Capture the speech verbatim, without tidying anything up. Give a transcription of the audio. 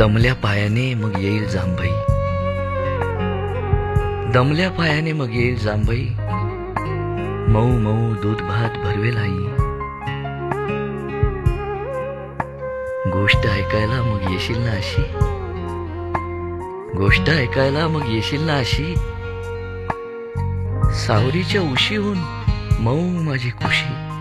दमल्या पायाने मग येईल जांभई, दमल्या पायाने मग येईल जांभई, मऊ मऊ दूध भात भरवेल आई. गोष्ट ऐकायला मग येशील ना अशी, गोष्ट ऐकायला मग येशील ना अशी, सावरीच्या उशीहून मऊ माझी खुशी.